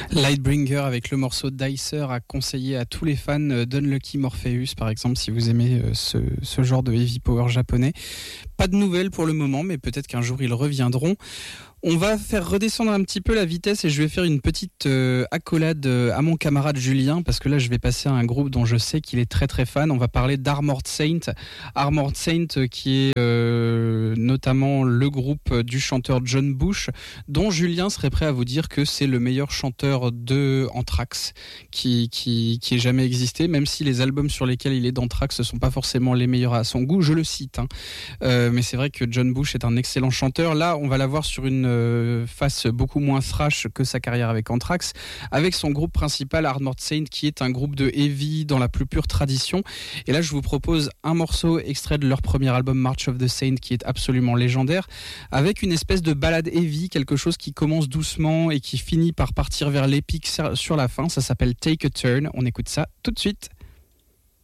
Lightbringer avec le morceau Dicer à conseiller à tous les fans d'Unlucky Morpheus par exemple si vous aimez ce genre de heavy power japonais. Pas de nouvelles pour le moment mais peut-être qu'un jour ils reviendront. On va faire redescendre un petit peu la vitesse et je vais faire une petite accolade à mon camarade Julien parce que là je vais passer à un groupe dont je sais qu'il est très très fan. On va parler d'Armored Saint. Armored Saint qui est notamment le groupe du chanteur John Bush dont Julien serait prêt à vous dire que c'est le meilleur chanteur de Anthrax qui ait jamais existé, même si les albums sur lesquels il est d'Anthrax ne sont pas forcément les meilleurs à son goût, je le cite. Mais c'est vrai que John Bush est un excellent chanteur. Là on va l'avoir sur une face beaucoup moins thrash que sa carrière avec Anthrax, avec son groupe principal Armored Saint qui est un groupe de heavy dans la plus pure tradition. Et là je vous propose un morceau extrait de leur premier album March of the Saint qui est absolument légendaire, avec une espèce de ballade heavy, quelque chose qui commence doucement et qui finit par partir vers l'épique sur la fin. Ça s'appelle Take a Turn. On écoute ça tout de suite.